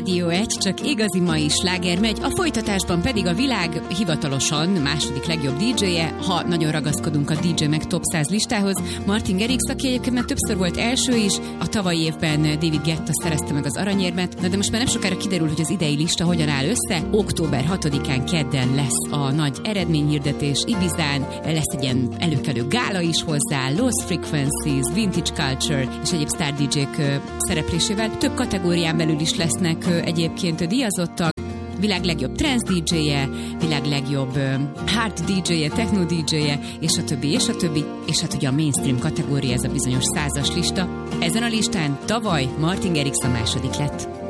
Radio 1, csak igazi mai sláger megy, a folytatásban pedig a világ hivatalosan második legjobb DJ-je, ha nagyon ragaszkodunk a DJ meg Top 100 listához, Martin Garrix, aki egyébként már többször volt első is, a tavalyi évben David Guetta szerezte meg az aranyérmet, de most már nem sokára kiderül, hogy az idei lista hogyan áll össze. Október 6-án kedden lesz a nagy eredményhirdetés Ibizán, lesz egy ilyen előkelő gála is hozzá, Lost Frequencies, Vintage Culture és egyéb sztár DJ-k szereplésével. Több kategórián belül is lesznek egyébként díjazottak. Világ legjobb trance DJ-je, világ legjobb hard DJ-je, techno DJ-je, és a többi, és a többi. És hát ugye a mainstream kategória, ez a bizonyos 100-as lista. Ezen a listán tavaly Martin Garrix a második lett.